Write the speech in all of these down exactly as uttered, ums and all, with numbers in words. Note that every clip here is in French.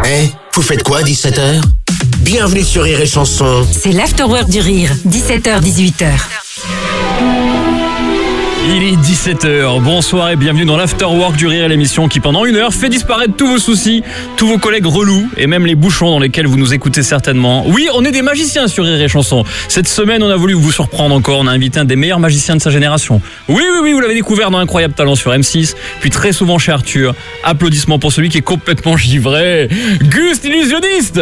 Eh, vous faites quoi à dix-sept heures? Bienvenue sur Rire et Chanson. C'est l'Afterwork du Rire, dix-sept heures dix-huit heures. Il est dix-sept heures, bonsoir et bienvenue dans l'Afterwork du Rire, l'émission qui pendant une heure fait disparaître tous vos soucis, tous vos collègues relous et même les bouchons dans lesquels vous nous écoutez certainement. Oui, on est des magiciens sur Rire et Chanson. Cette semaine, on a voulu vous surprendre encore, on a invité un des meilleurs magiciens de sa génération. Oui, oui, oui, vous l'avez découvert dans Incroyable Talent sur M six, puis très souvent chez Arthur. Applaudissements pour celui qui est complètement givré, Gus l'illusionniste.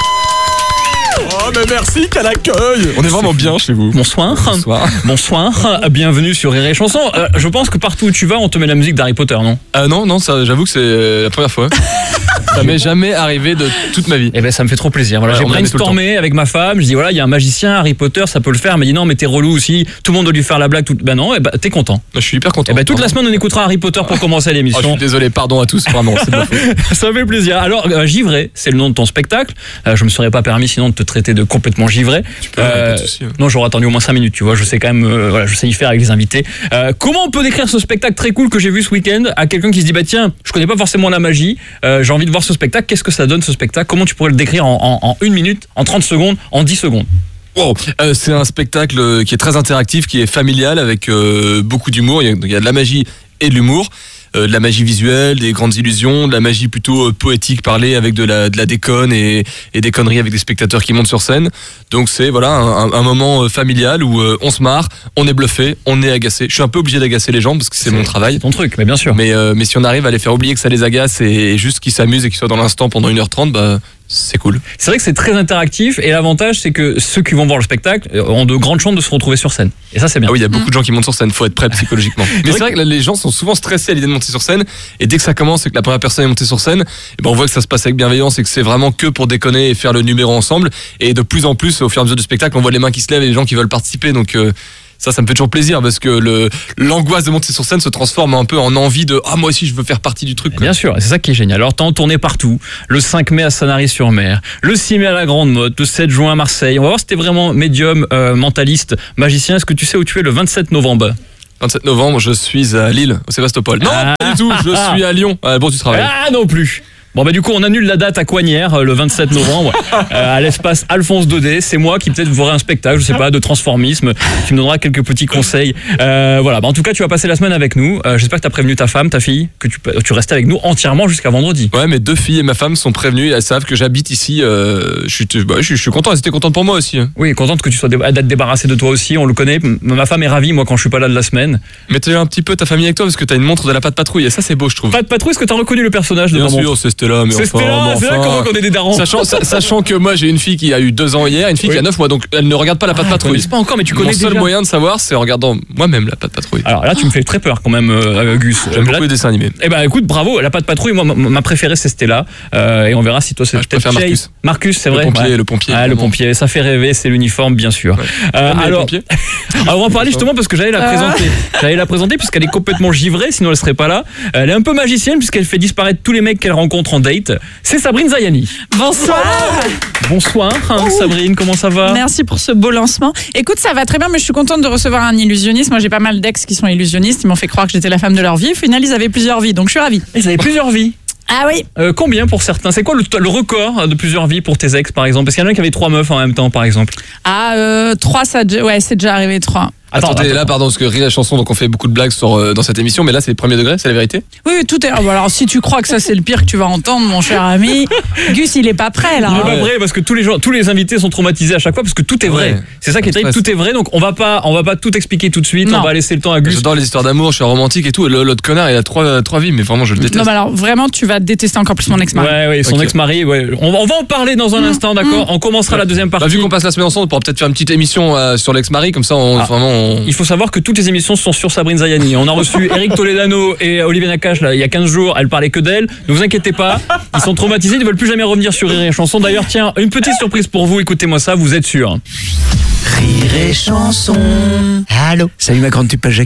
Oh mais merci, quel accueil. On est vraiment bien chez vous. Bonsoir. Bonsoir. Bonsoir. Bienvenue sur Rire et Chanson. Euh, je pense que partout où tu vas, on te met la musique d'Harry Potter, non? Euh, non, non, ça, j'avoue que c'est la première fois. Ça m'est jamais arrivé de toute ma vie. Eh ben ça me fait trop plaisir. Voilà, Ouais, j'ai on en met tout le brainstormé avec ma femme. Je dis voilà, il y a un magicien, Harry Potter, ça peut le faire. Elle m'a dit non, mais t'es relou aussi. Tout le monde doit lui faire la blague. Tout... Ben non, eh ben t'es content. Je suis hyper content. Eh ben toute la semaine on écoutera Harry Potter pour commencer Oh, je l'émission. suis désolé, pardon à tous, vraiment, c'est de ma faute. Ça fait plaisir. Alors euh, givré, c'est le nom de ton spectacle. Euh, je me serais pas permis sinon de te traiter de complètement givré. Tu peux, pas de souci, hein. Non, j'aurais attendu au moins cinq minutes. Tu vois, je sais quand même, euh, voilà, je sais y faire avec les invités. Euh, comment on peut décrire ce spectacle très cool que j'ai vu ce week-end à quelqu'un qui se dit bah tiens, je connais pas forcément la magie, euh, j'ai envie de voir ce spectacle. Qu'est-ce que ça donne ce spectacle? Comment tu pourrais le décrire en, en, en une minute, en trente secondes, en dix secondes? Wow. Euh, c'est un spectacle qui est très interactif, qui est familial, avec euh, beaucoup d'humour. Il y, a, il y a de la magie et de l'humour. Euh, de la magie visuelle, des grandes illusions, de la magie plutôt euh, poétique parlée avec de la, de la déconne et, et des conneries avec des spectateurs qui montent sur scène. Donc c'est voilà un, un moment euh, familial où euh, on se marre, on est bluffé, on est agacé. Je suis un peu obligé d'agacer les gens parce que c'est, c'est mon travail. C'est ton truc, mais bien sûr. Mais, euh, mais si on arrive à les faire oublier que ça les agace et, et juste qu'ils s'amusent et qu'ils soient dans l'instant pendant une heure trente, bah c'est cool. C'est vrai que c'est très interactif et l'avantage c'est que ceux qui vont voir le spectacle ont de grandes chances de se retrouver sur scène. Et ça c'est bien. Ah oui, il y a beaucoup mmh. de gens qui montent sur scène, faut être prêt psychologiquement. Mais c'est vrai que les gens sont souvent stressés à l'idée de monter sur scène et dès que ça commence et que la première personne est montée sur scène, et ben on voit que ça se passe avec bienveillance et que c'est vraiment que pour déconner et faire le numéro ensemble. Et de plus en plus au fur et à mesure du spectacle, on voit les mains qui se lèvent et les gens qui veulent participer. Donc euh, ça, ça me fait toujours plaisir parce que le, l'angoisse de monter sur scène se transforme un peu en envie de ah moi aussi je veux faire partie du truc. Quoi. Bien sûr, c'est ça qui est génial. Alors t'as en tournée partout. Le cinq mai à Sanary-sur-Mer, le six mai à la Grande Motte, le sept juin à Marseille. On va voir si t'es vraiment médium, euh, mentaliste, magicien. Est-ce que tu sais où tu es le vingt-sept novembre? vingt-sept novembre, je suis à Lille, au Sébastopol. Non, ah. pas du tout, je suis à Lyon. Ah, bon, tu travailles. Ah non plus. Bon bah du coup on annule la date à Coignières le vingt-sept novembre euh, à l'espace Alphonse deux D. C'est moi qui peut-être ferai un spectacle, je sais pas, de transformisme. Tu me donneras quelques petits conseils. Euh, voilà, bah, en tout cas tu vas passer la semaine avec nous. Euh, j'espère que tu as prévenu ta femme, ta fille, que tu, tu restes avec nous entièrement jusqu'à vendredi. Ouais, mes deux filles et ma femme sont prévenues, elles savent que j'habite ici. Euh, je, suis, bah, je, suis, je suis content, elles étaient contentes pour moi aussi. Hein. Oui, contente que tu sois dé- d'être débarrassé de toi aussi, on le connaît. Ma femme est ravie moi quand je suis pas là de la semaine. Mais tu as un petit peu ta famille avec toi parce que tu as une montre de la Patte Patrouille et ça c'est beau je trouve. Patte Patrouille, est-ce que tu as reconnu le personnage de Bien maman? sûr, c'est Stella, mais c'est enfin, Stella, bon, c'est là enfin, comment on est des darons. Sachant, sachant que moi j'ai une fille qui a eu deux ans hier, une fille oui. qui a neuf mois, donc elle ne regarde pas la Patte ah, Patrouille. C'est pas encore, mais tu connais Mon déjà. seul moyen de savoir, c'est en regardant moi-même la Patte Patrouille. Alors là, tu me fais très peur quand même, euh, Gus. J'aime là, beaucoup les dessins animés. Eh ben écoute, bravo, la Patte Patrouille. Moi, ma préférée c'est Stella, euh, et on verra si toi c'est ah, peut-être Marcus. Marcus, c'est le vrai. Pompier, ouais. le pompier. Ah, le pompier, ça fait rêver, c'est l'uniforme, bien sûr. Ouais. Euh, alors, alors, on va en parler justement parce que j'allais la présenter. J'allais la présenter puisqu'elle est complètement givrée, sinon elle serait pas là. Elle est un peu magicienne puisqu'elle fait disparaître tous les mecs qu'elle rencontre en date. C'est Sabrine Zayani. Bonsoir. Bonsoir, hein, Sabrine, comment ça va? Merci pour ce beau lancement. Écoute, ça va très bien, mais je suis contente de recevoir un illusionniste. Moi, j'ai pas mal d'ex qui sont illusionnistes. Ils m'ont fait croire que j'étais la femme de leur vie. Au final, ils avaient plusieurs vies, donc je suis ravie. Ils avaient plusieurs vies? Ah oui. Euh, combien pour certains? C'est quoi le, le record de plusieurs vies pour tes ex, par exemple? Parce qu'il y en a qui avaient trois meufs en même temps, par exemple. Ah, euh, trois, ça, ouais, c'est déjà arrivé, trois. Attends, Attendez, attends. Là, pardon, parce que Rire la chanson, donc on fait beaucoup de blagues sur, euh, dans cette émission, mais là, c'est le premier degré, c'est la vérité? Oui, oui, tout est. Alors, si tu crois que ça, c'est le pire que tu vas entendre, mon cher ami, Gus, il est pas prêt, là. Il est hein. pas vrai, parce que tous les gens, tous les invités sont traumatisés à chaque fois, parce que tout est vrai. Ouais. C'est ça qui est terrible, tout est vrai, donc on va pas, on va pas tout expliquer tout de suite, non. On va laisser le temps à Gus. J'adore les histoires d'amour, je suis romantique et tout, et l'autre connard, il a trois, trois vies, mais vraiment, je le déteste. Non, mais alors, vraiment, tu vas détester encore plus mon ex-mari. Ouais, ouais, son okay. ex-mari, ouais. On va, on va en parler dans un mmh. instant, d'accord? Mmh. On commencera ouais. la deuxième partie. Bah, vu qu'on passe la semaine ensemble, on pourra peut-être faire une petite émission euh, sur l'ex-mari, comme ça, on, ah. vraiment, on... Il faut savoir que toutes les émissions sont sur Sabrine Zayani. On a reçu Eric Toledano et Olivier Nakache là, il y a quinze jours, elle parlait que d'elle. Ne vous inquiétez pas, ils sont traumatisés, ils ne veulent plus jamais revenir sur Rire et Chanson. D'ailleurs, tiens, une petite surprise pour vous, écoutez-moi ça, vous êtes sûrs. Rire et Chanson. Allô. Salut ma grande tupe à Jackie.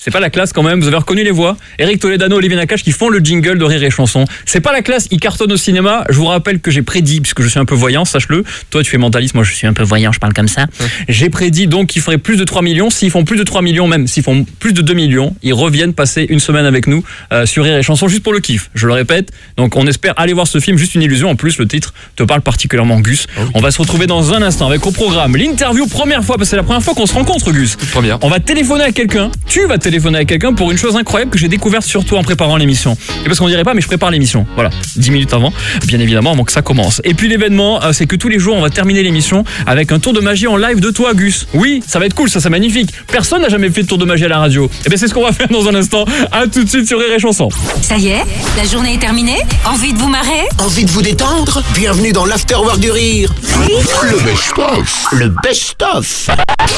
C'est pas la classe quand même, vous avez reconnu les voix. Eric Toledano, Olivier Nakache qui font le jingle de Rire et Chanson. C'est pas la classe, ils cartonnent au cinéma. Je vous rappelle que j'ai prédit, puisque je suis un peu voyant, sache-le. Toi tu es mentaliste, moi je suis un peu voyant, je parle comme ça. Ouais. J'ai prédit donc qu'ils feraient plus de trois millions. S'ils font plus de trois millions, même s'ils font plus de deux millions, ils reviennent passer une semaine avec nous euh, sur Rire et Chanson juste pour le kiff. Je le répète. Donc on espère aller voir ce film, juste une illusion. En plus, le titre te parle particulièrement, Gus. Oh oui. On va se retrouver dans un instant avec au programme l'interview première fois, parce que c'est la première fois qu'on se rencontre, Gus. Première. On va téléphoner à quelqu'un. Tu vas téléphoner à quelqu'un pour une chose incroyable que j'ai découverte sur toi en préparant l'émission. Et parce qu'on dirait pas, mais je prépare l'émission. Voilà, dix minutes avant, bien évidemment, avant que ça commence. Et puis l'événement, euh, c'est que tous les jours, on va terminer l'émission avec un tour de magie en live de toi, Gus. Oui, ça va être cool, ça, c'est magnifique. Personne n'a jamais fait de tour de magie à la radio. Et bien c'est ce qu'on va faire dans un instant. À tout de suite sur Rire et Chanson. Ça y est, la journée est terminée. Envie de vous marrer? Envie de vous détendre? Bienvenue dans l'Afterwork du Rire. Le best-of. Le best-of.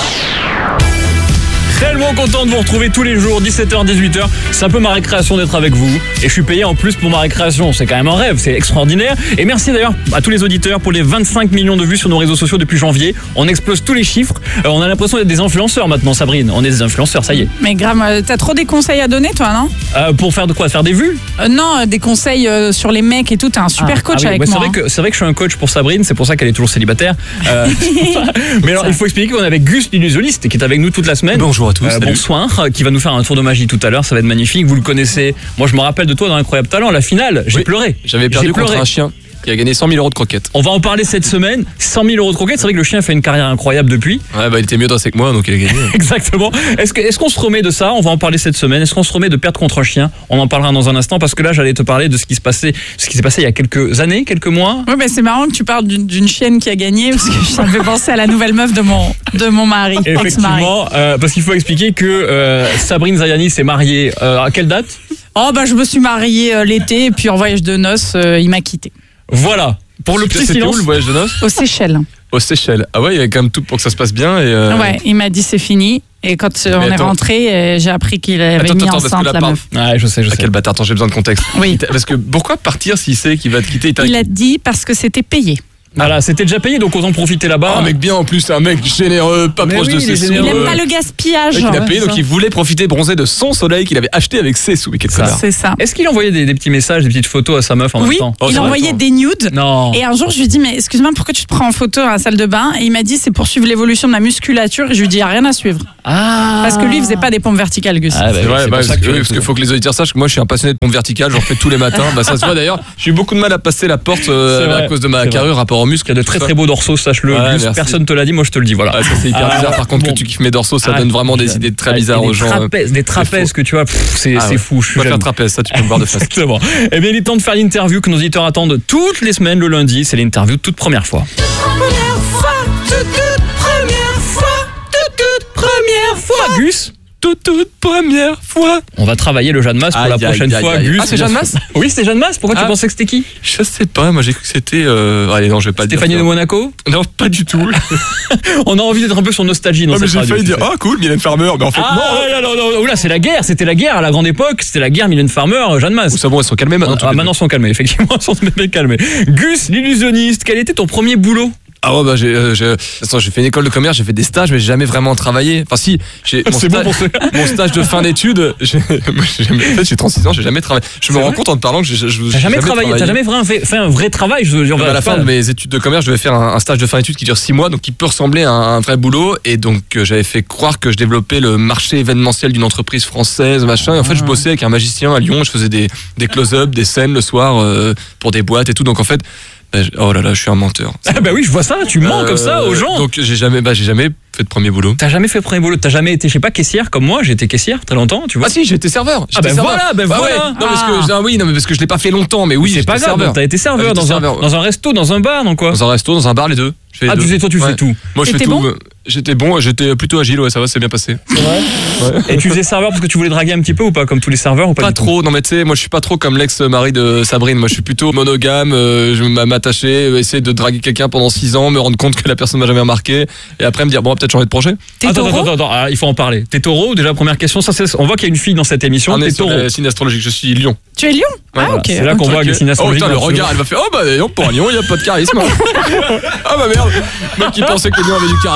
Tellement content de vous retrouver tous les jours, dix-sept heures, dix-huit heures. C'est un peu ma récréation d'être avec vous. Et je suis payé en plus pour ma récréation. C'est quand même un rêve, c'est extraordinaire. Et merci d'ailleurs à tous les auditeurs pour les vingt-cinq millions de vues sur nos réseaux sociaux depuis janvier. On explose tous les chiffres. Euh, on a l'impression d'être des influenceurs maintenant, Sabrine. On est des influenceurs, ça y est. Mais grave, euh, t'as trop des conseils à donner, toi, non? euh, Pour faire de quoi? Faire des vues? euh, Non, euh, des conseils euh, sur les mecs et tout. T'es un super ah, coach ah oui, avec bah, moi. C'est vrai, que, c'est vrai que je suis un coach pour Sabrine, c'est pour ça qu'elle est toujours célibataire. Euh, mais alors, il faut expliquer qu'on est avec Gus, l'illusionniste, qui est avec nous toute la semaine. Bonjour à tous. Euh, bonsoir. Qui va nous faire un tour de magie tout à l'heure, ça va être magnifique, vous le connaissez. Moi je me rappelle de toi dans Incroyable Talent, la finale, j'ai oui, pleuré. J'avais perdu j'ai contre pleuré. un chien qui a gagné cent mille euros de croquettes. On va en parler cette semaine, cent mille euros de croquettes, c'est vrai que le chien fait une carrière incroyable depuis. Ouais, bah il était mieux dressé que moi, donc il a gagné. Exactement. Est-ce que, est-ce qu'on se remet de ça? On va en parler cette semaine. Est-ce qu'on se remet de perdre contre un chien? On en parlera dans un instant, parce que là j'allais te parler de ce qui se passait, ce qui s'est passé il y a quelques années, quelques mois. Oui, mais c'est marrant que tu parles d'une, d'une chienne qui a gagné, parce que ça me fait penser à la nouvelle meuf de mon, de mon mari, ex-mari. Effectivement, euh, parce qu'il faut expliquer que euh, Sabrine Zayani s'est mariée euh, à quelle date? Oh bah je me suis mariée euh, l'été, et puis en voyage de noces, euh, il m'a quitté. Voilà. Pour le petit C'était silence. où le voyage de noces? Aux Seychelles. Aux Seychelles. Ah ouais, il y avait quand même tout pour que ça se passe bien. Et euh... Ouais, il m'a dit c'est fini. Et quand euh, on attends. est rentré, euh, j'ai appris qu'il avait Attends, mis attends, parce que enceinte là, la par- meuf. Ouais, je sais, je Ah, sais. quel bâtard, attends, j'ai besoin de contexte. Oui. Parce que pourquoi partir s'il sait qu'il va te quitter? Il a dit parce que c'était payé. Voilà, c'était déjà payé, donc autant profiter là-bas. Ah, un mec bien en plus, c'est un mec généreux, pas Mais proche oui, de il est ses sous. Il généreux. aime pas le gaspillage. Il a Ouais, payé, c'est donc ça. il voulait profiter bronzer de son soleil qu'il avait acheté avec ses sous. Mais quel Ça. connard. C'est ça. Est-ce qu'il envoyait des, des petits messages, des petites photos à sa meuf en Oui, même temps? Oh, il c'est vrai, envoyait attends. des nudes. Non. Et un jour, je lui dis, mais excuse-moi, pourquoi tu te prends en photo à la salle de bain? Et il m'a dit, c'est pour suivre l'évolution de ma musculature. Et je lui dis, il n'y a rien à suivre. Ah. Parce que lui, il faisait pas des pompes verticales, Gus. Ah, bah C'est oui, vrai, c'est bah, pour ça parce que que- tu- parce qu'il faut que les auditeurs sachent que moi je suis un passionné de pompe verticale, j'en fais tous les matins. Bah, ça se voit d'ailleurs. J'ai eu beaucoup de mal à passer la porte euh, C'est vrai, à cause de ma c'est carrure, rapport au muscle. Il y a de très très beaux dorsaux, sache-le. Ouais, Gus, merci. personne te l'a dit, moi je te le dis, voilà. Ah, ça c'est hyper Ah, bizarre. Par contre, bon. que tu kiffes mes dorsaux, ça Ah, donne vraiment des bizarre. idées très Ah, et bizarres des aux gens. Trapèzes, des trapèzes que tu vois, pff, c'est Ah c'est ouais. fou. Je Je suis peux faire jaloux. trapèze, ça tu peux me voir de face. Exactement. Eh bien, il est temps de faire l'interview que nos auditeurs attendent toutes les semaines le lundi. C'est l'interview de toute première fois. Gus, Toute, toute première fois. on va travailler le Jeanne Masse pour Aïe, la aïe, prochaine aïe, fois. aïe. Gus, Ah, c'est Jeanne Masse? Oui, c'était Jeanne Masse. Pourquoi tu Ah. pensais que c'était qui? Je sais pas, moi j'ai cru que c'était. Euh... Allez, non, je vais pas le dire. Stéphanie de Monaco? Non, pas du tout. On a envie d'être un peu sur nostalgie dans Ouais, mais cette j'ai radio. failli tu dire, sais. ah cool, Mylène Farmer, mais en fait, Ah non. non, non, non, oula, c'est la guerre, c'était la guerre à la grande époque, c'était la guerre Mylène Farmer, Jeanne Masse. C'est bon, elles sont calmées maintenant. toutes Ah, les maintenant ils sont calmés, effectivement, ils sont bien calmés. Gus, l'illusionniste, quel était ton premier boulot? Ah ouais, bah j'ai, euh, j'ai, attends, j'ai fait une école de commerce, j'ai fait des stages, mais j'ai jamais vraiment travaillé. Enfin si, j'ai mon, C'est bon sta- pour ceux- mon stage de fin d'études. J'ai, moi, j'ai jamais- en fait, j'ai trente-six ans, j'ai jamais travaillé. Je me C'est rends vrai compte en te parlant que j'ai, je, je- T'as j'ai jamais travaillé, t'as jamais vraiment fait, fait un vrai travail, je veux dire. Mais à la fin de mes études de commerce, je devais faire un, un stage de fin d'études qui dure six mois, donc qui peut ressembler à un, un vrai boulot. Et donc euh, j'avais fait croire que je développais le marché événementiel d'une entreprise française, machin. Et en fait, je bossais avec un magicien à Lyon. Je faisais des, des close-up, des scènes le soir euh, pour des boîtes et tout. Donc en fait, bah, je- oh là là, je suis un menteur. Ah bah oui, je vois ça, tu mens Euh, comme ça aux gens. Donc j'ai jamais, bah, j'ai jamais fait de premier boulot. T'as jamais fait premier boulot, t'as jamais été, je sais pas, caissière comme moi, j'ai été caissière très longtemps, tu vois. Ah si, j'étais serveur. Ah ben J'étais serveur. voilà, ben Bah voilà. ouais. Non, parce Ah. que, ah oui, non, mais parce que je l'ai pas fait longtemps, mais oui, c'est pas j'étais grave, serveur. donc t'as été serveur, Ah, j'étais dans, serveur, un, ouais. dans un resto, dans un bar, donc quoi. Dans un resto, dans un bar, les deux. Je fais les Ah, deux. tu sais, toi tu Ouais. fais tout. Moi je fais T'étais tout. bon J'étais bon, j'étais plutôt agile, ouais, ça va, c'est bien passé. C'est vrai. Et tu faisais serveur parce que tu voulais draguer un petit peu ou pas, comme tous les serveurs ou pas, Pas du tout trop, non mais tu sais, moi je suis pas trop comme l'ex-mari de Sabrine, moi je suis plutôt monogame, euh, je vais m'attacher, euh, essayer de draguer quelqu'un pendant six ans, me rendre compte que la personne m'a jamais remarqué, et après me dire bon, peut-être changer de projet. T'es Attends, taureau? attends, attends, ah, il faut en parler. T'es taureau, déjà première question, ça, c'est- on voit qu'il y a une fille dans cette émission, On t'es est sur taureau. les signes astrologiques, je suis lion. Tu es lion? Ah, Voilà, ok. c'est là qu'on ok. voit que les signes Oh astrologiques. putain, le absolument. regard, elle va faire oh bah non, pour un lion, il y a pas de charisme. Ah bah merde, moi qui pensais que les lions avaient du caractère.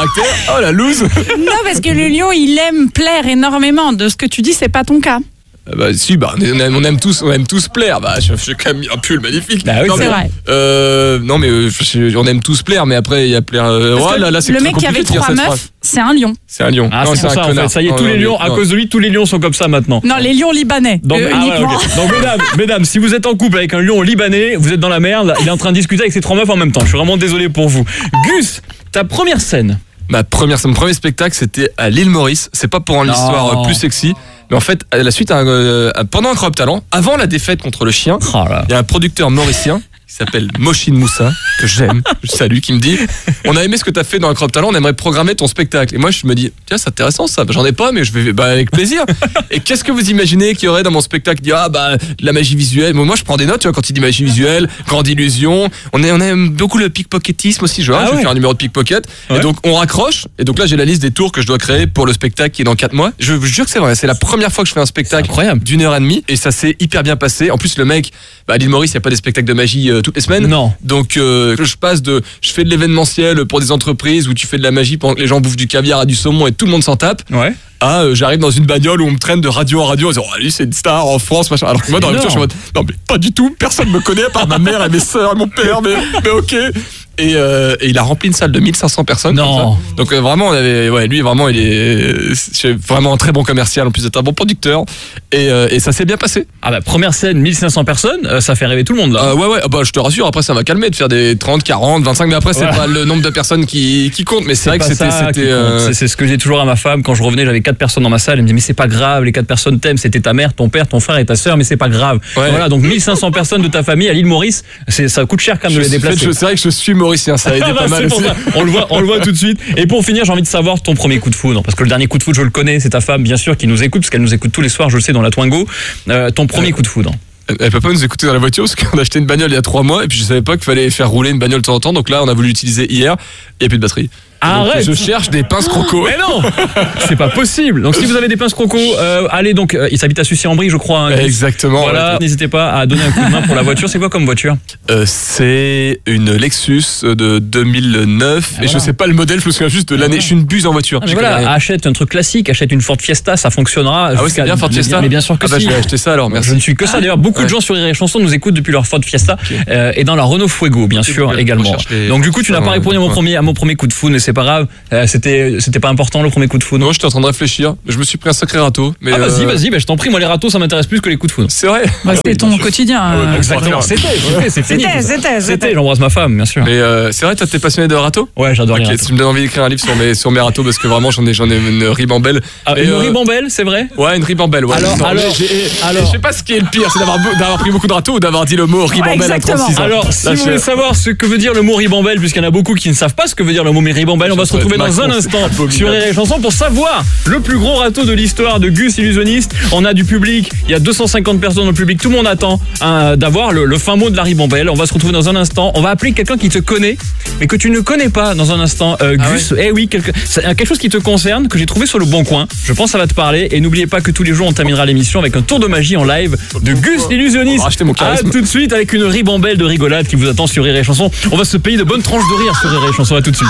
Oh la loose. Non, parce que le lion, il aime plaire énormément. De ce que tu dis, c'est pas ton cas. Euh, Bah si, bah on aime, on aime tous, on aime tous plaire. Bah je j'ai quand même mis un pull magnifique. Bah oui, non, c'est mais, vrai. Euh, non mais euh, je- on aime tous plaire, mais après il y a plaire. Euh, Parce ouais, que là, là, c'est le très mec qui compliqué avait de dire trois cette meufs, phrase. c'est un lion. C'est un lion. Ah, non, c'est pour un ça, en connard. fait. Ça y est, Non, tous non, les non, lions, à non. cause de lui, tous les lions sont comme ça maintenant. Non, les lions libanais. Donc, euh, ah ouais, uniquement. ok. Donc mesdames, mesdames, si vous êtes en couple avec un lion libanais, vous êtes dans la merde, il est en train de discuter avec ses trois meufs en même temps. Je suis vraiment désolé pour vous. Gus, ta première scène. Ma première, mon premier spectacle, c'était à l'île Maurice. C'est pas pour rendre Non. l'histoire euh, plus sexy, mais en fait, à la suite, à un, euh, à- pendant Incroyable Talent, avant la défaite contre le chien, Oh là. il y a un producteur mauricien qui s'appelle Moshin Moussa, que j'aime, je salue, qui me dit on a aimé ce que tu as fait dans Incroyable Talent, on aimerait programmer ton spectacle. Et moi, je me dis tiens, c'est intéressant ça, j'en ai pas, mais je vais bah, avec plaisir. Et qu'est-ce que vous imaginez qu'il y aurait dans mon spectacle? Il dit ah bah, de la magie visuelle. Bon, moi, je prends des notes, tu vois, quand il dit magie visuelle, grande illusion. On, est, on aime beaucoup le pickpocketisme aussi, je, vois, Ah je vais ouais. faire un numéro de pickpocket. Ouais. Et donc, on raccroche. Et donc là, j'ai la liste des tours que je dois créer pour le spectacle qui est dans quatre mois. Je vous jure que c'est vrai, c'est la première fois que je fais un spectacle Incroyable. d'une heure et demie et ça s'est hyper bien passé. En plus, le mec, bah, à l'île Maurice, il n'y a pas des spectacles de magie euh, toutes les semaines. Non. Donc, euh, je passe de, je fais de l'événementiel pour des entreprises où tu fais de la magie pendant que les gens bouffent du caviar à du saumon et tout le monde s'en tape. Ouais. Ah, euh, j'arrive dans une bagnole où on me traîne de radio en radio en disant, oh, lui, c'est une star en France, machin. Alors que moi, dans la voiture, je suis en mode, non, mais pas du tout, personne me connaît à part ma mère et mes sœurs et mon père, mais, mais ok. Et, euh, et il a rempli une salle de mille cinq cents personnes. Non. comme ça. Donc, euh, vraiment, on avait, ouais, lui, vraiment, il est, c'est vraiment un très bon commercial, en plus d'être un bon producteur. Et, euh, et ça s'est bien passé. Ah bah première scène, mille cinq cents personnes, euh, ça fait rêver tout le monde là. Euh, ouais, ouais, ah bah, je te rassure, après, ça va calmer de faire des trente, quarante, vingt-cinq, mais après, c'est Voilà. pas le nombre de personnes qui, qui compte, mais c'est vrai que pas c'était, ça qui c'était, compte. euh, C'est- c'est ce que j'ai toujours à ma femme quand je revenais, j'avais quatre personnes dans ma salle, elle me dit mais c'est pas grave, les quatre personnes t'aiment, c'était ta mère, ton père, ton frère et ta sœur, mais c'est pas grave. Ouais. Voilà, donc mille cinq cents personnes de ta famille à l'île Maurice, c'est ça coûte cher quand même je de les suis- en fait, déplacer. je- c'est vrai que je suis mauricien, ça a aidé Ah bah, pas mal c'est pour aussi. ça. On le voit, on le voit tout de suite. Et pour finir, j'ai envie de savoir ton premier coup de foudre, parce que le dernier coup de foudre, je le connais, c'est ta femme, bien sûr, qui nous écoute, parce qu'elle nous écoute tous les soirs, je le sais, dans la Twingo. Euh, ton premier coup de foudre. Elle, elle peut pas nous écouter dans la voiture parce qu'on a acheté une bagnole il y a trois mois et puis je savais pas qu'il fallait faire rouler une bagnole de temps en temps, donc là on a voulu l'utiliser hier, il y a plus de batterie. Donc, Arrête. je cherche des pinces croco. Mais non, c'est pas possible. Donc si vous avez des pinces croco, euh, allez donc, euh, il s'habite à Sucy-en-Brie, je crois. hein, Gus. Exactement. Voilà, ouais. n'hésitez pas à donner un coup de main pour la voiture. C'est quoi comme voiture? Euh, c'est une Lexus de deux mille neuf et voilà. je sais pas le modèle, je me souviens juste de l'année. Je suis une buse en voiture. Ah, mais j'y voilà, connais rien. achète un truc classique, achète une Ford Fiesta, ça fonctionnera. Ah ouais, jusqu'à- c'est bien Ford mais Fiesta. Mais bien sûr que Ah bah, si. je vais acheter ça alors, merci. Je ne suis que ça. D'ailleurs, beaucoup Ouais. de gens sur Rire et Chanson nous écoutent depuis leur Ford Fiesta euh, et dans la Renault Fuego, bien sûr, on également. cherche les- Donc du coup, tu n'as pas Ouais, répondu à mon ouais. premier, à mon premier coup de foudre, mais c'est pas grave. Euh, c'était, c'était pas important le premier coup de foudre. Non, j'étais en train de réfléchir. Je me suis pris un sacré râteau. Mais Ah vas-y, euh, vas-y, bah, je t'en prie. Moi, les râteaux, ça m'intéresse plus que les coups de foudre. C'est vrai. Bah, c'est ton quotidien. euh. Exactement. C'était, c'était, c'est fini. C'était, c'était, C'était. c'était. J'embrasse ma femme, bien sûr. Mais euh, c'est vrai, toi t'es passionné de râteau? Ouais, j'adore les Ok, râteaux. tu me donnes envie d'écrire un livre sur mes, sur mes râteaux parce que vraiment j'en ai, j'en ai une ribambelle. Ah, Et, une euh, ribambelle, c'est vrai? Ouais, une ribambelle, ouais. Alors, Non, alors, mais j'ai- alors. je sais pas ce qui est le pire, c'est d'avoir, beau- d'avoir pris beaucoup de râteaux ou d'avoir dit le mot ribambelle à exactement. trente-six ans. Alors, si Là, vous je- voulez savoir ce que veut dire le mot ribambelle, puisqu'il y en a beaucoup qui ne savent pas ce que veut dire le mot ribambelle, on va se retrouver dans un Macron, c'est instant abominable. sur Rire et Chanson pour savoir le plus gros râteau de l'histoire de Gus Illusionniste. On a du public, il y a deux cent cinquante personnes dans le public, tout le monde attend hein, d'avoir le, le fin mot de la ribambelle. On va se retrouver dans un instant. On va appeler quelqu'un qui te connaît, mais que tu ne connais pas dans un instant. Euh, Ah Gus, eh oui, quelque, c'est quelque chose qui te concerne, que j'ai trouvé sur le Bon Coin. Je pense que ça va te parler. Et n'oubliez pas que tous les jours, on terminera l'émission avec un tour de magie en live de Gus l'illusionniste. On va racheter mon À charisme. tout de suite avec une ribambelle de rigolade qui vous attend sur Rire et Chanson. On va se payer de bonnes tranches de rire sur Rire et Chanson. À tout de suite.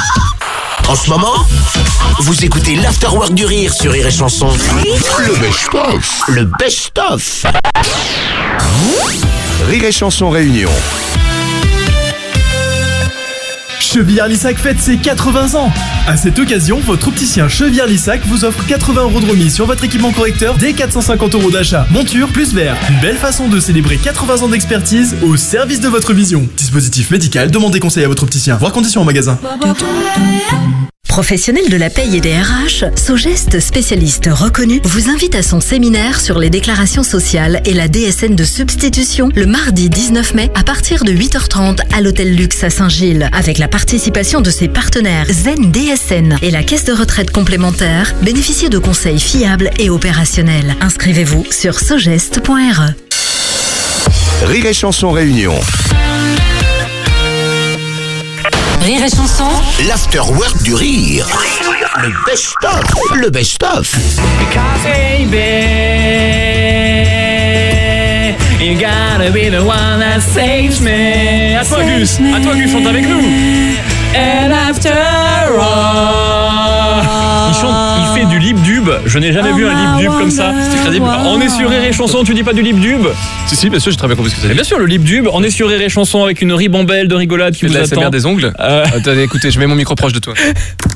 En ce moment, vous écoutez l'Afterwork du Rire sur Rire et Chanson. Le best-of. Le best-of. Rire et Chanson Réunion. Chevillard-Lissac fête ses quatre-vingts ans. À cette occasion, votre opticien Chevillard-Lissac vous offre quatre-vingts euros de remise sur votre équipement correcteur dès quatre cent cinquante euros d'achat. Monture plus verre. Une belle façon de célébrer quatre-vingts ans d'expertise au service de votre vision. Dispositif médical, demandez conseil à votre opticien. Voir conditions en magasin. Professionnel de la paye et des R H, Sogeste spécialiste reconnu vous invite à son séminaire sur les déclarations sociales et la D S N de substitution le mardi dix-neuf mai à partir de huit heures trente à l'hôtel Luxe à Saint-Gilles avec la participation de ses partenaires Zen D S N et la caisse de retraite complémentaire. Bénéficiez de conseils fiables et opérationnels. Inscrivez-vous sur sogeste point r e. Rire et Chanson Réunion. Rire et Chanson, L'Afterwork du Rire. Le best-of. Le best-of. You gotta be the one that saves me. À toi, Gus. À toi, Gus, chante avec nous. And after all. attention, il fait du lip dub. Je n'ai jamais vu un lip dub comme ça. C'est crédible. On est sur Rire et Chanson, tu dis pas du lip dub? Si, si, bien sûr, j'ai très bien compris ce que ça Et dit. bien sûr, le lip dub. On est sur Rire et Chanson avec une ribambelle de rigolade qui Tu vous fais de la attend. S M R des ongles Euh, Attendez, écoutez, je mets mon micro proche de toi.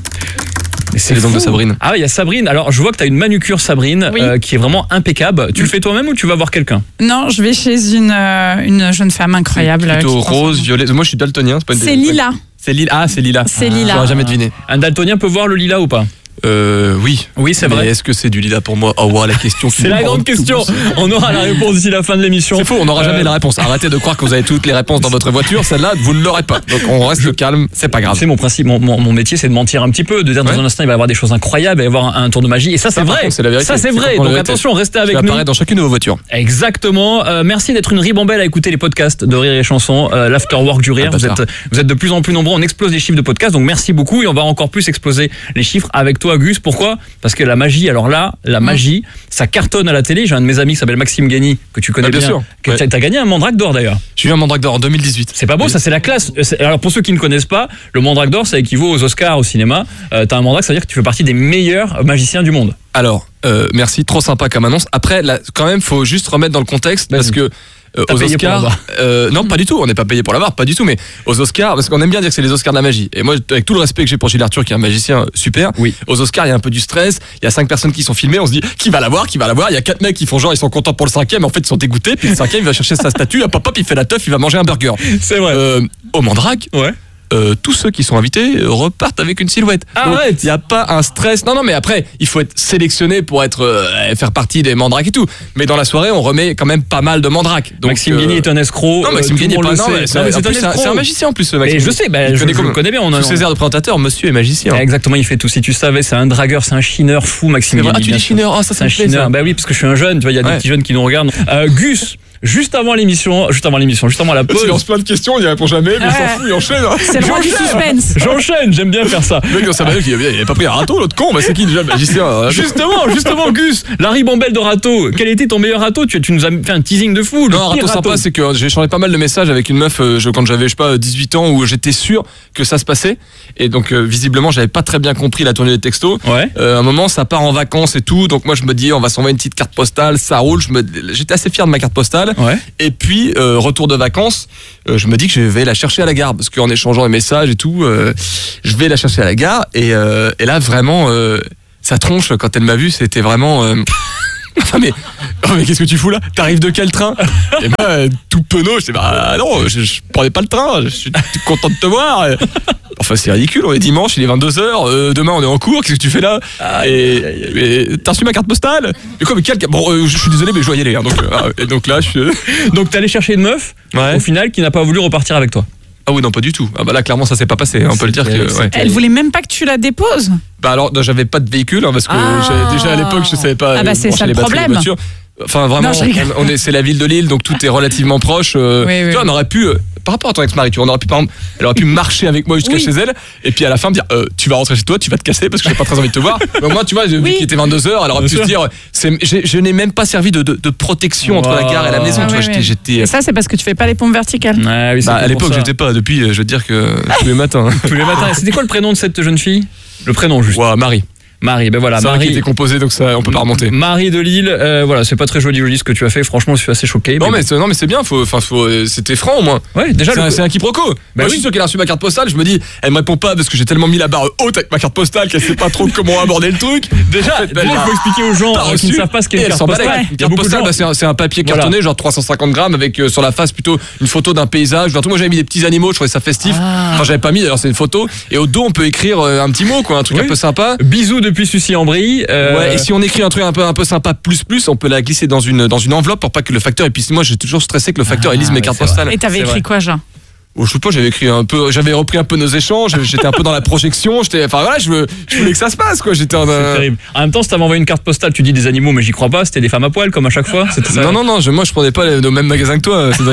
C'est les ongles de fou. Sabrine. Ah, il y a Sabrine. Alors, je vois que tu as une manucure, Sabrine, Oui. euh, qui est vraiment impeccable. Tu le fais toi-même ou tu vas voir quelqu'un? Non, je vais chez une, euh, une jeune femme incroyable. Plutôt qui prend rose, soin de violet. Moi, je suis daltonien. C'est pas une moi. C'est Lila. C'est Lila. Ah, c'est Lila. C'est Ah, Lila. J'aurais jamais deviné. Un daltonien peut voir le lilas ou pas? Euh, oui. Oui, c'est Mais vrai. est-ce que c'est du Lila pour moi? Oh, wow, la question. qui C'est la me grande rend tout question. bout. On aura la réponse d'ici la fin de l'émission. C'est faux, on n'aura Euh, jamais la réponse. Arrêtez de croire que vous avez toutes les réponses dans votre voiture. Celle-là, vous ne l'aurez pas. Donc, on reste calme. C'est pas grave. C'est mon principe, mon, mon, mon métier, c'est de mentir un petit peu, de dire dans Ouais. un instant il va y avoir des choses incroyables, il va y avoir un, un tour de magie. Et ça, c'est Ça, par vrai. contre, c'est la vérité. Ça, c'est C'est vrai. complètement Donc la vérité. attention, restez Ça avec va nous. apparaître dans chacune de vos voitures. Exactement. Euh, merci d'être une ribambelle à écouter les podcasts de Rire et Chanson, euh, l'Afterwork du Rire. Ah, vous bâtard. êtes, vous êtes de plus en plus nombreux. On explose les chiffres de podcasts. Donc merci beaucoup. Et on va encore plus exploser les chiffres avec toi, Gus. Pourquoi? Parce que la magie, alors là, la magie, ça cartonne à la télé. J'ai un de mes amis qui s'appelle Maxime Gagny, que tu connais Ah, bien sûr. Que Ouais. t'as t'as gagné un Mandrake d'or d'ailleurs. J'ai eu un Mandrake d'or en deux mille dix-huit. C'est pas beau, Oui. ça c'est la classe. Euh, c'est- Alors pour ceux qui ne connaissent pas, le Mandrake d'or, ça équivaut aux Oscars au cinéma. Euh, T'as un Mandrake, ça veut dire que tu fais partie des meilleurs magiciens du monde. Alors, euh, merci, trop sympa comme annonce. Après, là, quand même, faut juste remettre dans le contexte parce Vas-y. que euh, T'as aux payé pour Oscars, l'avoir. euh, non, pas du tout. On n'est pas payé pour l'avoir, pas du tout. Mais aux Oscars, parce qu'on aime bien dire que c'est les Oscars de la magie. Et moi, avec tout le respect que j'ai pour Gilles Arthur, qui est un magicien super. Oui. Aux Oscars, il y a un peu du stress. Il y a cinq personnes qui sont filmées. On se dit, qui va l'avoir, qui va l'avoir. Il y a quatre mecs qui font genre, ils sont contents pour le cinquième. En fait, ils sont dégoûtés. Puis le cinquième, il va chercher sa statue. Hop, hop, hop, il fait la teuf, il va manger un burger. C'est vrai. Euh, au Mandrake, Ouais. euh, tous ceux qui sont invités euh, repartent avec une silhouette. Arrête. Il n'y a pas un stress. Non, non, mais après, il faut être sélectionné pour être euh, faire partie des mandrakes et tout. Mais dans la soirée, on remet quand même pas mal de mandrakes. Donc, Maxime euh, Gagny est un escroc. Non, Maxime euh, tout Gagny le est monde pas. le Non, sait. mais c'est Non, mais en c'est plus, un c'est un, escroc. c'est un magicien en plus, ce Et Maxime. je sais, bah, Il je, connaît je comme- le connais bien. On a, Sous ses airs de présentateur, monsieur est magicien. Exactement, il fait tout. Si tu savais, c'est un dragueur, c'est un chineur fou, Maxime C'est vrai. Gagny. Ah, tu bien dis sûr. chineur. Ah, ça, C'est ça un me plaît, chineur. ça. Bah oui, parce que je suis un jeune, tu vois, il y a des Ouais. petits jeunes qui nous regardent. Euh, Gus, juste avant l'émission, juste avant l'émission, juste avant la pause. Il lance plein de questions, il répond jamais, mais il s'en Ouais. fout, il enchaîne. C'est le roi du suspense. J'enchaîne, j'aime bien faire ça. Le mec dans sa bagnole, il avait pas pris un râteau, l'autre con. Bah, c'est qui déjà le magicien? euh, Justement, justement, Gus, la ribambelle de râteau. Quel était ton meilleur râteau? tu, tu nous as fait un teasing de fou. Le Non, un pire râteau sympa, c'est que j'ai échangé pas mal de messages avec une meuf euh, je- quand j'avais, je sais pas, dix-huit ans, où j'étais sûr que ça se passait. Et donc, euh, visiblement, j'avais pas très bien compris la tournée des textos. Ouais. Euh, à un moment, ça part en vacances et tout. Donc, moi, je me dis, on va s'envoyer une petite carte postale, ça roule. Je me... J'étais assez fier de ma carte postale. Ouais. Et puis, euh, retour de vacances, euh, je me dis que je vais la chercher à la gare. Parce qu'en échangeant les messages et tout, euh, je vais la chercher à la gare. Et, euh, et là, vraiment, euh, sa tronche, quand elle m'a vu, c'était vraiment... euh, Enfin, mais, oh, mais qu'est-ce que tu fous là? T'arrives de quel train? Et moi, euh, tout penaud, je dis, bah non, je, je prenais pas le train, je suis tout content de te voir. Enfin, c'est ridicule, on est dimanche, il est vingt-deux heures, euh, demain on est en cours, qu'est-ce que tu fais là? Et, et t'as reçu ma carte postale? Mais quoi, mais quel... Bon, euh, je suis désolé, mais je dois y aller. Hein, donc, euh, et donc là, je suis. Donc t'es allé chercher une meuf, Ouais. au final, qui n'a pas voulu repartir avec toi. Ah oui, non, pas du tout. Ah bah là, clairement, ça s'est pas passé, hein, on peut le dire que. C'était- Ouais. Elle voulait même pas que tu la déposes. Bah alors, non, j'avais pas de véhicule, hein, parce que Ah. j'avais- déjà à l'époque, je savais pas. Ah bah, euh, c'est brancher ça les le batteries des problème. voitures. Enfin, vraiment, Non, je rigole. on, on est, c'est la ville de Lille, donc tout est relativement proche. euh, Oui, oui, tu vois, on aurait pu, euh, par rapport à ton ex-mari, tu vois, on aurait pu, par exemple, elle aurait pu marcher avec moi jusqu'à Oui. chez elle, et puis à la fin me dire, euh, tu vas rentrer chez toi, tu vas te casser parce que j'ai pas très envie de te voir. Mais moi, tu vois, vu Oui. qu'il était vingt-deux heures, elle aurait Bien pu sûr. se dire, c'est, j'ai- je n'ai même pas servi de, de, de protection entre la gare et la maison. Ah tu vois, oui, j'étais, oui. j'étais. Et ça, c'est parce que tu fais pas les pompes verticales. Ouais, oui, c'est Bah, à pour l'époque, ça. j'étais pas. Depuis, euh, je veux te dire que tous les matins. Tous les matins. C'était quoi le prénom de cette jeune fille? Le prénom juste. Ouah, Marie. Marie, ben voilà, C'est vrai qu'il Marie. était composé, donc ça, on peut pas remonter. Marie de Lille, euh, voilà, c'est pas très joli joli ce que tu as fait. Franchement, je suis assez choqué. Non mais, c'est, non mais c'est bien, faut, enfin, faut, euh, c'était franc au moins. ouais, déjà C'est, le- un, c'est un quiproquo. Moi, je oui. suis sûr qu'elle a reçu ma carte postale. Je me dis, elle me répond pas parce que j'ai tellement mis la barre haute avec ma carte postale qu'elle sait pas trop comment aborder le truc. déjà, En fait, déjà, elle il a faut expliquer aux gens pas euh, qui reçu. ne savent pas ce qu'est Et une elle carte s'en bat postale. les couilles. Il y Une a carte beaucoup de postale, gens. bah, c'est, un, c'est un papier Voilà. cartonné, genre trois cent cinquante grammes, avec euh, sur la face plutôt une photo d'un paysage. D'un truc. Moi j'avais mis des petits animaux, je trouvais ça festif. Ah. Enfin j'avais pas mis, d'ailleurs c'est une photo. Et au dos on peut écrire euh, un petit mot, quoi, un truc Oui. un peu sympa. Bisous depuis Sucy-en-Brie. euh, Ouais, et si on écrit un truc un peu un peu sympa plus plus, on peut la glisser dans une dans une enveloppe pour pas que le facteur. Et puis moi j'ai toujours stressé que le facteur Ah, il lise mes ouais, cartes c'est vrai. postales. Et t'avais C'est écrit vrai. quoi, Jean? Oh, je sais pas, j'avais écrit un peu, j'avais repris un peu nos échanges, j'étais un peu dans la projection, j'étais, enfin voilà, je, veux, je voulais que ça se passe, quoi. J'étais en. C'est euh, terrible. En même temps, si t'avais envoyé une carte postale, tu dis des animaux, mais j'y crois pas. C'était des femmes à poil, comme à chaque fois. C'était ça. Non, non, non, je, moi je prenais pas les- au même magasin que toi. c'est vrai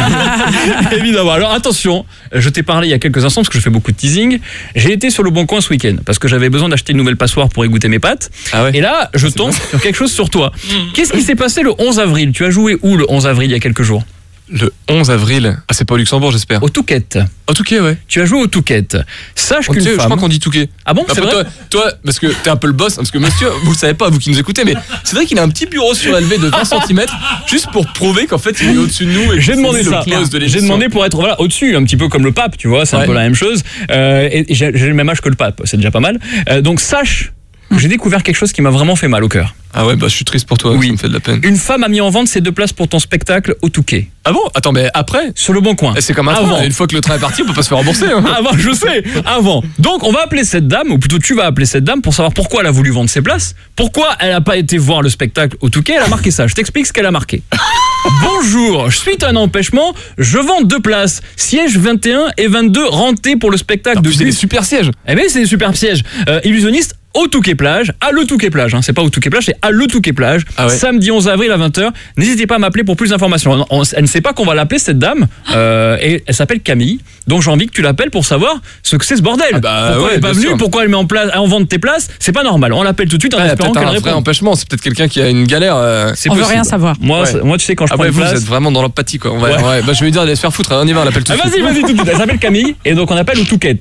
que- Évidemment. Alors attention, je t'ai parlé il y a quelques instants parce que je fais beaucoup de teasing. J'ai été sur le Bon Coin ce week-end parce que j'avais besoin d'acheter une nouvelle passoire pour égoutter mes pâtes. Ah ouais. Et là, je tombe sur quelque chose sur toi. Qu'est-ce qui s'est passé le onze avril? Tu as joué où le onze avril il y a quelques jours? Le onze avril. Ah, c'est pas au Luxembourg, j'espère. Au Touquet. Au Touquet, ouais. Tu as joué au Touquet. Sache On qu'une dit- femme... Je crois qu'on dit Touquet. Ah bon, c'est Après, vrai toi, toi, parce que t'es un peu le boss, parce que monsieur, vous le savez pas, vous qui nous écoutez, mais c'est vrai qu'il a un petit bureau surélevé de vingt centimètres, juste pour prouver qu'en fait il est au-dessus de nous. Et J'ai que demandé c'est ça. le boss de J'ai l'émission. demandé pour être voilà au-dessus, un petit peu comme le pape, tu vois, c'est un Ouais. peu la même chose. Euh, et j'ai j'ai le même âge que le pape, c'est déjà pas mal. Euh, donc sache que j'ai découvert quelque chose qui m'a vraiment fait mal au cœur. Ah ouais, bah je suis triste pour toi, Oui. ça me fait de la peine. Une femme a mis en vente ses deux places pour ton spectacle au Touquet, Ah bon? Attends, mais après, sur le Bon Coin. c'est comme un Avant. train, une fois que le train est parti, on peut pas se faire rembourser. Hein. Avant, je sais, avant. Donc, on va appeler cette dame, ou plutôt tu vas appeler cette dame pour savoir pourquoi elle a voulu vendre ses places, pourquoi elle n'a pas été voir le spectacle au Touquet, elle a marqué ça. Je t'explique ce qu'elle a marqué. Bonjour, suite à un empêchement, je vends deux places, sièges vingt et un et vingt-deux rentés pour le spectacle En de plus, c'est des Gus. super sièges. Eh bien, c'est des super sièges. Euh, illusionniste au Touquet Plage, à le Touquet Plage, hein. C'est pas au Touquet Plage, c'est à le Touquet Plage, Ah ouais. samedi onze avril à vingt heures. N'hésitez pas à m'appeler pour plus d'informations. On- on- Elle ne sait pas qu'on va l'appeler cette dame, euh, et elle s'appelle Camille. Donc j'ai envie que tu l'appelles pour savoir ce que c'est ce bordel. Ah bah pourquoi ouais, elle est pas bien venue, sûr. pourquoi elle met en place, en vente tes places, c'est pas normal. On l'appelle tout de suite en Ouais, il y a espérant peut-être qu'elle un vrai réponde. empêchement, c'est peut-être quelqu'un qui a une galère. euh. C'est On veut possible. rien savoir. Moi, Ouais. c'est- moi, tu sais, quand je Ah prends ouais, une vous, place. vous êtes vraiment dans l'empathie, quoi. On va, Ouais. ouais, bah je vais lui dire d'aller se faire foutre. On y va, on l'appelle tout de Ah, suite. vas-y, vas-y, tout de suite. Elle s'appelle Camille, et donc on appelle au Touquet.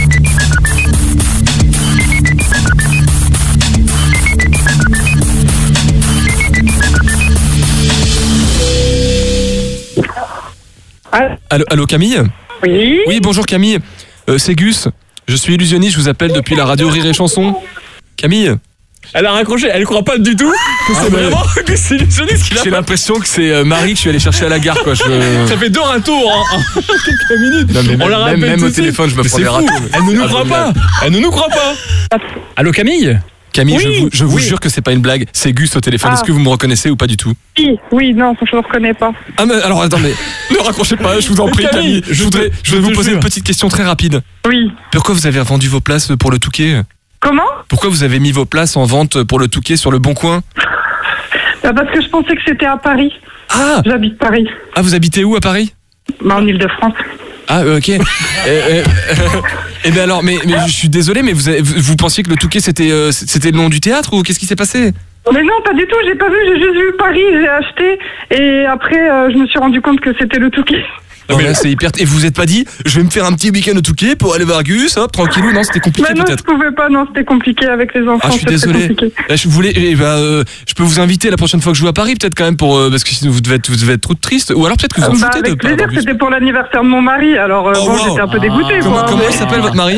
Allô, allô, Camille? Oui. Oui, bonjour Camille. Euh, c'est Gus. Je suis illusionniste, je vous appelle depuis la radio Rire et Chanson. Camille? Elle a raccroché, elle croit pas du tout que c'est bah, vraiment que c'est l'illusionniste qui l'a J'ai fait. l'impression que c'est euh, Marie que je suis allé chercher à la gare, quoi. Je... Ça fait deux ratours en, en quelques minutes. Non, mais On même- la rappelle même- même tout au de suite. téléphone, je me Mais prends c'est des fou. ratours, mais Elle ne nous c'est croit pas. abominable. Elle ne nous croit pas. Allô Camille? Camille, je Oui. vous, je vous Oui. jure que c'est pas une blague. C'est Gus au téléphone. Ah. Est-ce que vous me reconnaissez ou pas du tout? Oui, oui, non, je ne reconnais pas. Ah, mais alors attendez, ne raccrochez pas, je vous en Mais prie, Camille, Camille. Je je voudrais, te- je vais je vous te poser jure. une petite question très rapide. Oui. Pourquoi vous avez vendu vos places pour le Touquet? Comment? Pourquoi vous avez mis vos places en vente pour le Touquet sur le Bon Coin? Bah, parce que je pensais que c'était à Paris. Ah, J'habite Paris, ah, vous habitez où à Paris? bah, en Ile-de-France. Ah, euh, ok. Eh eh, eh ben alors, mais, mais je suis désolé, mais vous, avez- vous, vous pensiez que le Touquet c'était euh, c'était le nom du théâtre ou qu'est-ce qui s'est passé? Mais non, pas du tout, j'ai pas vu, j'ai juste vu Paris, j'ai acheté, et après, euh, je me suis rendu compte que c'était le Touquet. Non, mais là, c'est hyper. Et vous vous êtes pas dit, je vais me faire un petit week-end au Touquet pour aller voir Gus, hop, tranquillou? Non, c'était compliqué Mais non, je peut-être. pouvais pas, non, c'était compliqué avec les enfants. Ah, je suis c'était très désolé. compliqué. Là, je voulais, eh ben, euh, je peux vous inviter la prochaine fois que je joue à Paris, peut-être quand même pour, euh, parce que sinon vous devez être, vous devez être trop triste, ou alors peut-être que vous en Bah, foutez de avec pas plaisir, avoir Gus. c'était pour l'anniversaire de mon mari, alors euh, Oh, bon, wow. j'étais un peu dégoûtée, Comment, quoi. comment mais- il s'appelle votre mari?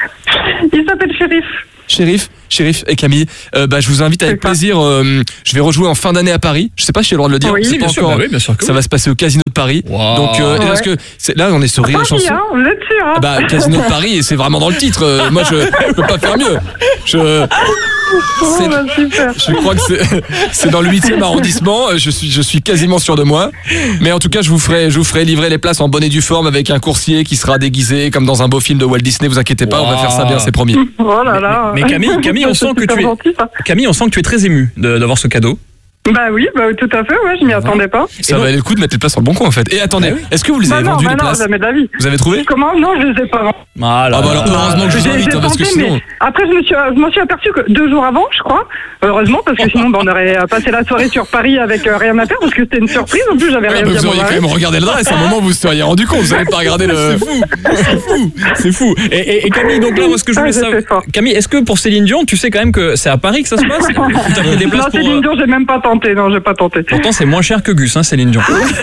Il s'appelle Shérif. Shérif, Shérif et Camille. Euh, bah, je vous invite avec C'est ça. plaisir. euh, je vais rejouer en fin d'année à Paris. Je sais pas si j'ai le droit de le dire. Oui, c'est bien pas sûr, encore. bah oui, bien sûr que Ça oui. va se passer au Casino de Paris. Wow. Donc, euh, Ouais. parce que c'est- là, on est sur Rire et Paris, Chanson. hein, vous êtes sûr, hein. Ah bah, Casino de Paris, et c'est vraiment dans le titre. Euh, moi, je, je peux pas faire mieux. Je, Oh, c'est- bah, super. je crois que c'est, c'est dans le huitième arrondissement. Je suis, je suis quasiment sûr de moi. Mais en tout cas, je vous ferai, je vous ferai livrer les places en bonne et due forme avec un coursier qui sera déguisé comme dans un beau film de Walt Disney. Vous inquiétez pas, on va Wow. faire ça bien, c'est promis. Oh là là. mais Camille, Camille, on C'est sent que super tu es- gentil, ça. Camille, on sent que tu es très émue de- d'avoir ce cadeau. Bah oui, bah tout à fait, ouais, je m'y attendais pas. Ça donc- valait le coup de mettre les places sur le bon coin en fait. Et attendez, Ah oui. est-ce que vous les Bah avez non, vendues bah les non, places? jamais d'avis. Vous avez trouvé? Comment? Non, je les ai pas vendus. Ah, là, Ah bah alors, là. heureusement que je vous J'ai invite, j'ai hein, parce que tenté, sinon. mais après, je me suis, je m'en suis aperçu que deux jours avant, je crois. Heureusement, parce que sinon, bah, on aurait passé la soirée sur Paris avec euh, rien à faire, parce que c'était une surprise. En plus, j'avais Ah, rien bah, dit à vous mon auriez quand mari. même regardé l'adresse, à un moment vous vous seriez rendu compte, vous n'avez pas regardé le. C'est fou, c'est fou, c'est fou. Et, et- et Camille, donc là, moi, ce que je Ah, voulais j'ai savoir, fait fort. Camille, est-ce que pour Céline Dion, tu sais quand même que c'est à Paris que ça se passe? Tu as pris des places Non, pour. Céline euh, Dion, j'ai même pas tenté. Non, j'ai pas tenté. Pourtant, c'est moins cher que Gus, hein, Céline Dion.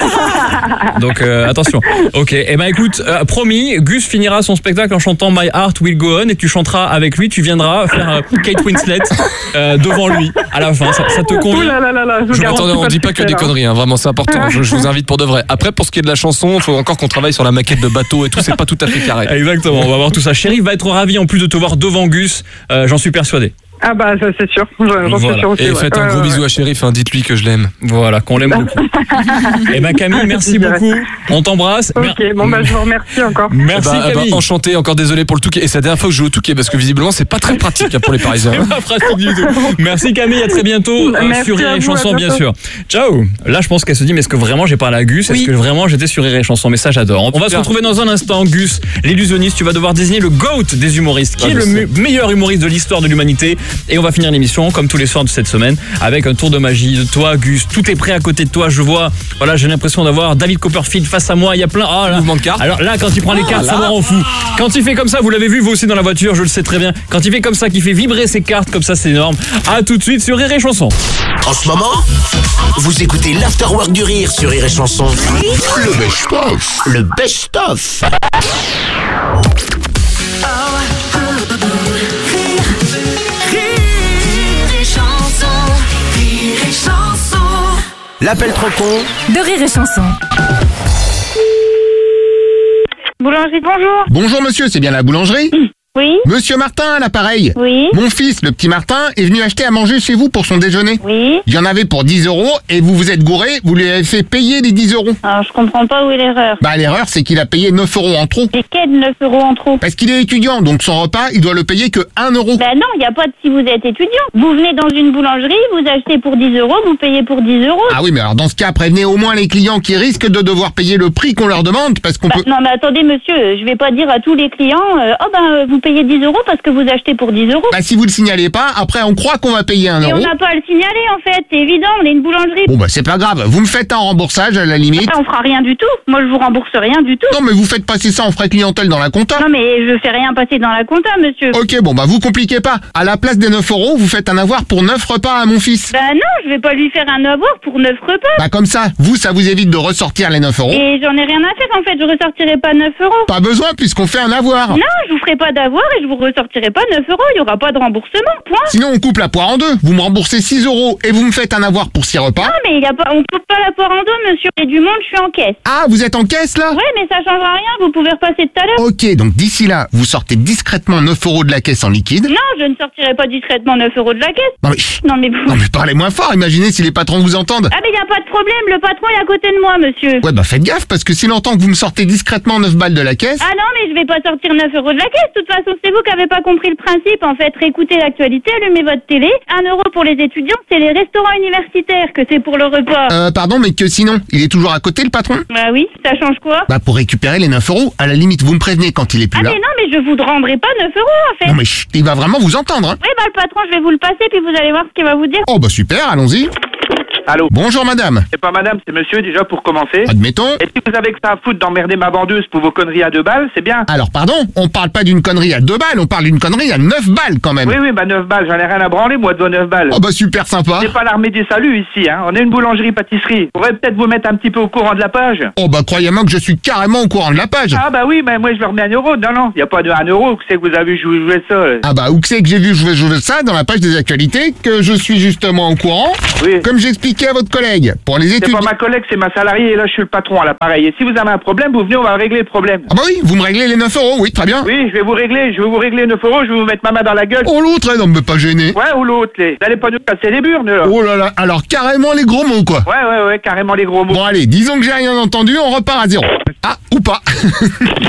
Donc euh, attention. Ok. Eh ben écoute, euh, promis, Gus finira son spectacle en chantant My Heart Will Go On et tu chanteras avec lui. Tu viendras faire euh, Kate Winslet euh, devant lui à la fin. Ça, ça te Ouh convient? là là là là, je vous garantis Attendez, on de dit pas que succès, des là. conneries, hein, vraiment c'est important, je, je vous invite pour de vrai. Après, pour ce qui est de la chanson, il faut encore qu'on travaille sur la maquette de bateau et tout, c'est pas tout à fait carré. Exactement. On va voir tout ça. Shérif va être ravi en plus de te voir devant Gus. Euh, J'en suis persuadé. Ah bah, ça, c'est sûr. J'en j'en Voilà. suis sûr aussi. Et ouais. faites un Ouais, gros ouais, bisou à Shérif, hein, dites-lui que je l'aime. Voilà, qu'on l'aime beaucoup. Eh ben Camille, merci beaucoup. On t'embrasse. ouais. Ok, bon bah, je vous remercie encore. Merci Bah, bah, Camille. enchanté, encore désolé pour le Touquet. Et c'est la dernière fois que je joue au Touquet parce que visiblement c'est pas très pratique hein, pour les Parisiens. C'est pas pratique du tout. Merci Camille, à très bientôt euh, Merci sur Rire à et vous, Chanson à bien bientôt. sûr. Ciao. Là je pense qu'elle se dit mais est-ce que vraiment j'ai parlé à Gus? Est-ce Oui. que vraiment j'étais sur Rire et Chanson? Mais ça j'adore. On va se Super. retrouver dans un instant. Gus, l'illusionniste, tu vas devoir désigner le GOAT des humoristes. Qui Ah, est je le sais. mu- meilleur humoriste de l'histoire de l'humanité? Et on va finir l'émission, comme tous les soirs de cette semaine, avec un tour de magie de toi, Gus. Tout est prêt à côté de toi, je vois. Voilà, j'ai l'impression d'avoir David Copperfield face à moi. Il y a plein. Oh là. Mouvement de cartes. Alors là, quand il prend les cartes, ça me rend fou. Quand il fait comme ça, vous l'avez vu vous aussi dans la voiture, je le sais très bien. Quand il fait comme ça, qu'il fait vibrer ses cartes comme ça, c'est énorme. À tout de suite sur Rire et Chanson. En ce moment, vous écoutez l'Afterwork du Rire sur Rire et Chanson. Le best-of. Le best-of. L'appel trop con de Rire et Chanson. Boulangerie, bonjour. Bonjour monsieur, c'est bien la boulangerie ? Oui. Monsieur Martin à l'appareil. Oui. Mon fils, le petit Martin, est venu acheter à manger chez vous pour son déjeuner. Oui. Il y en avait pour dix euros et vous vous êtes gouré, vous lui avez fait payer les dix euros. Alors, je comprends pas où est l'erreur. Bah l'erreur c'est qu'il a payé neuf euros en trop. Et quel neuf euros en trop? Parce qu'il est étudiant, donc son repas, il doit le payer que un euro. Ben non, il n'y a pas de si vous êtes étudiant. Vous venez dans une boulangerie, vous achetez pour dix euros, vous payez pour dix euros. Ah oui, mais alors dans ce cas, prévenez au moins les clients qui risquent de devoir payer le prix qu'on leur demande, parce qu'on Bah, peut... non, mais attendez, monsieur, je vais pas dire à tous les clients, euh, oh ben, euh, vous payez dix euros parce que vous achetez pour dix euros. Bah si vous le signalez pas, après on croit qu'on va payer un Et on euro. n'a pas à le signaler, en fait, c'est évident, on est une boulangerie. Bon bah c'est pas grave, vous me faites un remboursage à la limite. Ah, on fera rien du tout. Moi, je vous rembourse rien du tout. Non mais vous faites passer ça en frais clientèle dans la compta. Non, mais je fais rien passer dans la compta, monsieur. Ok, bon bah vous compliquez pas. À la place des neuf euros, vous faites un avoir pour neuf repas à mon fils. Bah non, je vais pas lui faire un avoir pour neuf repas. Bah comme ça, vous, ça vous évite de ressortir les neuf euros. Et j'en ai rien à faire, en fait, je ressortirai pas neuf euros. Pas besoin puisqu'on fait un avoir. Non, je vous ferai pas d'avoir et je vous ressortirai pas neuf euros, il y aura pas de remboursement, point. Sinon on coupe la poire en deux. Vous me remboursez six euros et vous me faites un avoir pour six repas. Non, mais il y a pas, on coupe pas la poire en deux, monsieur. Et du monde, je suis en caisse. Ah, vous êtes en caisse là? Ouais, mais ça changera rien, vous pouvez repasser tout à l'heure. Ok, donc d'ici là, vous sortez discrètement neuf euros de la caisse en liquide. Non, je ne sortirai pas discrètement neuf euros de la caisse. Non mais, chut, Non, mais vous... non mais parlez moins fort, imaginez si les patrons vous entendent. Ah, mais il y a pas de problème, le patron est à côté de moi, monsieur. Ouais bah faites gaffe parce que s'il entend que vous me sortez discrètement neuf balles de la caisse... Ah non, mais je vais pas sortir neuf euros de la caisse. De toute façon, c'est vous qui avez pas compris le principe. En fait, réécoutez l'actualité, allumez votre télé. Un euro pour les étudiants, c'est les restaurants universitaires que c'est pour le repas. Euh, pardon, mais que sinon, il est toujours à côté le patron? Bah oui, ça change quoi? Bah pour récupérer les neuf euros, à la limite, vous me prévenez quand il est plus Ah là. mais non, mais je vous rendrai pas neuf euros, en fait. Non mais chut, il va vraiment vous entendre, hein. Oui, bah le patron, je vais vous le passer, puis vous allez voir ce qu'il va vous dire. Oh bah super, allons-y. Allô? Bonjour madame. C'est pas madame, c'est monsieur déjà pour commencer. Admettons. Et si vous avez que ça à foutre d'emmerder ma vendeuse pour vos conneries à deux balles, c'est bien. Alors pardon, on parle pas d'une connerie à deux balles, on parle d'une connerie à neuf balles quand même. Oui, oui, bah neuf balles, j'en ai rien à branler, moi, de vos neuf balles. Oh bah super sympa. C'est pas l'armée des saluts ici, hein. On est une boulangerie-pâtisserie. Pourrait peut-être vous mettre un petit peu au courant de la page. Oh bah croyez-moi que je suis carrément au courant de la page. Ah bah oui, mais moi je leur mets un euro. Non, non, y a pas de un euro. C'est que vous avez joué, joué ça. là. Ah bah où que c'est que j'ai vu jouer, jouer ça dans la page des actualités, que je suis justement au courant, Oui. comme j'expliquais à votre collègue. Pour les C'est études... pas ma collègue, c'est ma salariée et là je suis le patron à l'appareil. Et si vous avez un problème, vous venez, on va régler le problème. Ah bah oui, vous me réglez les neuf euros, oui, très bien. Oui, je vais vous régler, je vais vous régler neuf euros, je vais vous mettre ma main dans la gueule. Oh l'autre, non mais pas gêné. Ouais, ou l'autre, les. Vous allez pas nous casser les burnes, là. Oh là là, alors carrément les gros mots quoi. Ouais, ouais, ouais, carrément les gros mots. Bon allez, disons que j'ai rien entendu, on repart à zéro. Ah, ou pas.